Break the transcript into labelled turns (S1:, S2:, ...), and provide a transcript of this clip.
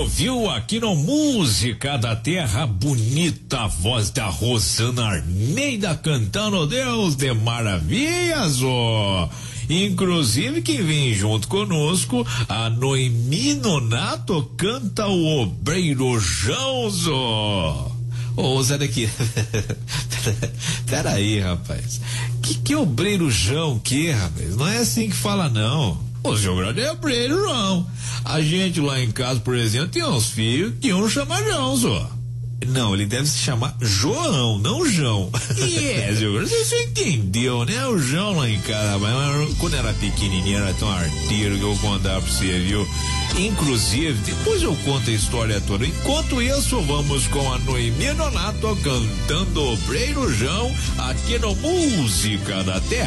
S1: ouviu aqui no Música da Terra, bonita voz da Rosana Armeida cantando Deus de Maravilhas, ó. Inclusive quem vem junto conosco, a Noemi Nonato canta o Obreiro João, ó. Ô, Zé daqui. Peraí, rapaz. Que Obreiro João que, rapaz? Não é assim que fala, não. O seu grande é Obreiro João. A gente lá em casa, por exemplo, tem uns filhos que um chama João, só. Não, ele deve se chamar João, não João. Você entendeu, né? O João lá em casa, mas quando era pequenininho, era tão arteiro que eu vou contar pra você, viu? Inclusive, depois eu conto a história toda. Enquanto isso, vamos com a Noemi Nonato cantando Obreiro João aqui no Música da Terra.